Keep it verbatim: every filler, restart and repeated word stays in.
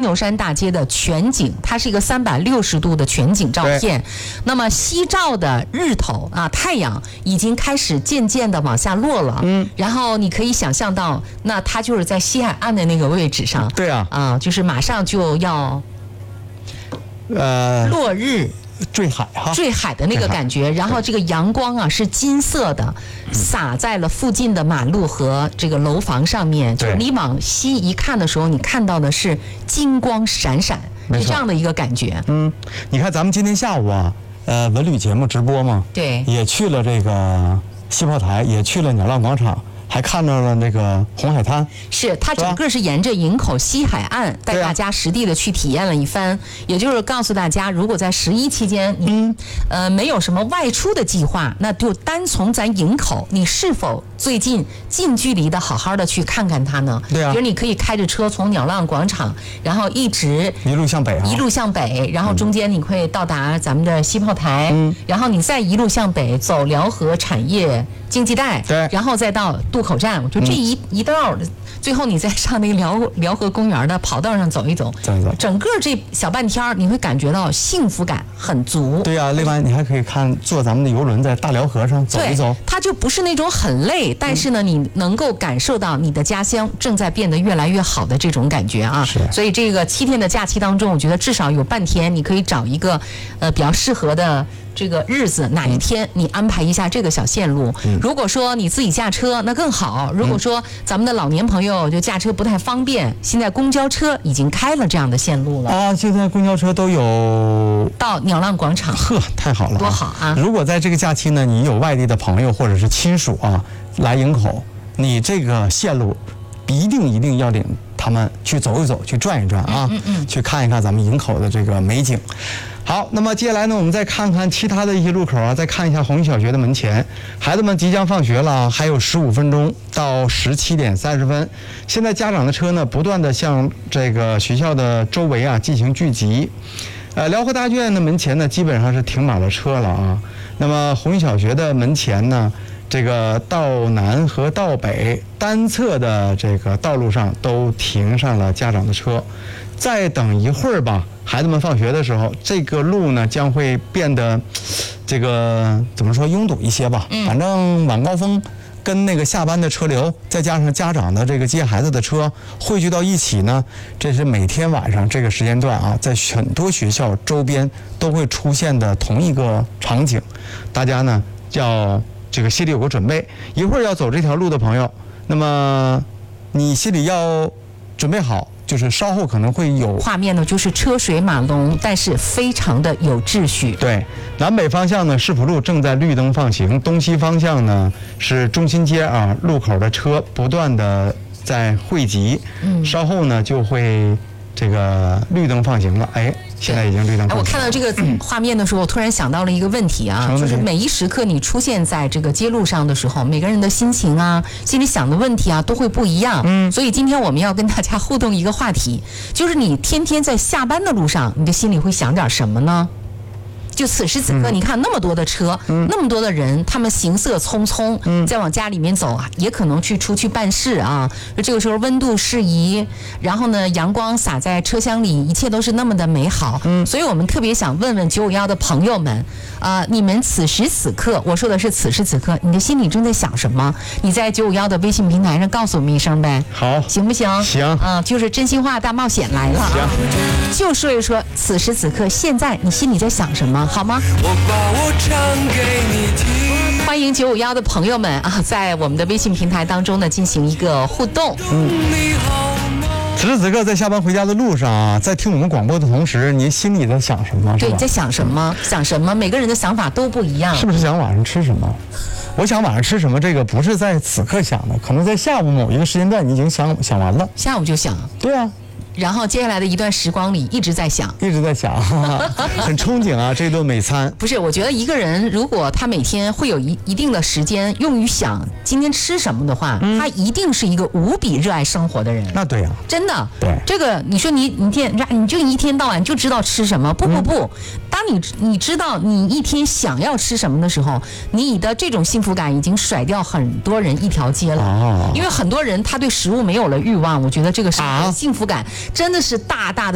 牛山大街的全景，它是一个三百六十度的全景照片。那么西照的日头啊，太阳已经开始渐渐的往下落了。嗯，然后你可以想象到，那它就是在西海岸的那个位置上。 对啊， 啊，就是马上就要呃落日。 坠海哈， 坠海的那个感觉，然后这个阳光啊是金色的，洒在了附近的马路和这个楼房上面。就你往西一看的时候，你看到的是金光闪闪，是这样的一个感觉。 嗯，你看咱们今天下午啊，呃，文旅节目直播嘛， 对， 也去了这个西炮台，也去了鸟浪广场。还看到了那个红海滩， 是它整个是沿着营口西海岸带大家实地的去体验了一番，啊、也就是告诉大家，如果在十一期间你、嗯、呃没有什么外出的计划，那就单从咱营口，你是否最近近距离的好好的去看看它呢？ 对啊， 比如你可以开着车从鸟浪广场，然后一直一路向北、啊， 一路向北，然后中间你会到达咱们的西炮台，嗯，然后你再一路向北走辽河产业经济带， 对， 然后再到渡口站，我觉得这一、嗯、一道，最后你再上那个辽辽河公园的跑道上走一走， 走一走， 整个这小半天你会感觉到幸福感很足。 对啊，另外你还可以看坐咱们的游轮在大辽河上走一走， 它就不是那种很累，但是呢，你能够感受到你的家乡正在变得越来越好的这种感觉啊。 是。 所以这个七天的假期当中，我觉得至少有半天你可以找一个呃比较适合的这个日子，哪一天你安排一下这个小线路。嗯、如果说你自己驾车那更好，如果说咱们的老年朋友就驾车不太方便，现在公交车已经开了这样的线路了啊，现在公交车都有到鸟浪广场。 呵，太好了、啊， 多好啊！ 如果在这个假期呢，你有外地的朋友或者是亲属啊来营口，你这个线路一定一定要领他们去走一走，去转一转啊， 嗯嗯嗯去看一看咱们营口的这个美景。好，那么接下来呢，我们再看看其他的一些路口啊，再看一下红小学的门前，孩子们即将放学了，还有十五分钟到十七点三十分。现在家长的车呢，不断的向这个学校的周围啊进行聚集。呃，辽河大剧院的门前呢，基本上是停满了车了啊。那么红小学的门前呢，这个道南和道北单侧的这个道路上都停上了家长的车。再等一会儿吧，孩子们放学的时候，这个路呢将会变得这个怎么说拥堵一些吧。反正晚高峰跟那个下班的车流，再加上家长的这个接孩子的车汇聚到一起呢，这是每天晚上这个时间段啊，在很多学校周边都会出现的同一个场景。大家呢要这个心里有个准备，一会儿要走这条路的朋友，那么你心里要准备好。就是稍后可能会有画面呢，就是车水马龙，但是非常的有秩序。 对，南北方向呢，市府路正在绿灯放行，东西方向呢是中心街啊路口的车不断的在汇集，嗯，稍后呢就会这个绿灯放行了。哎，现在已经绿灯放行了。 哎，我看到这个画面的时候，我突然想到了一个问题啊，就是每一时刻你出现在这个街路上的时候，每个人的心情啊，心里想的问题啊，都会不一样。嗯，所以今天我们要跟大家互动一个话题，就是你天天在下班的路上，你的心里会想点什么呢？就此时此刻，你看那么多的车，嗯、那么多的人，他们行色匆匆，嗯、再往家里面走啊，也可能去出去办事啊。这个时候温度适宜，然后呢，阳光洒在车厢里，一切都是那么的美好。嗯，所以我们特别想问问九五幺的朋友们，啊、呃，你们此时此刻，我说的是此时此刻，你的心里正在想什么？你在九五幺的微信平台上告诉我们一声呗。 好， 行不行？ 行。 啊、呃，就是真心话大冒险来了啊！就说一说此时此刻，现在你心里在想什么？好吗？我把我唱给你听。欢迎九五幺的朋友们啊，在我们的微信平台当中呢进行一个互动。 嗯，此时此刻在下班回家的路上啊，在听我们广播的同时，您心里在想什么？ 对，你在想什么？想什么？每个人的想法都不一样。 是不是想晚上吃什么？我想晚上吃什么，这个不是在此刻想的，可能在下午某一个时间段你已经想想完了。 下午就想。 对啊。 然后接下来的一段时光里一直在想， 一直在想，很憧憬啊这顿美餐。 不是，我觉得一个人如果他每天会有一一定的时间用于想今天吃什么的话，嗯、他一定是一个无比热爱生活的人。 那对呀、啊， 真的。 对， 这个你说你你天你就一天到晚就知道吃什么？不不不，嗯、当你你知道你一天想要吃什么的时候，你的这种幸福感已经甩掉很多人一条街了。哦，因为很多人他对食物没有了欲望，我觉得这个是幸福感。真的是大大的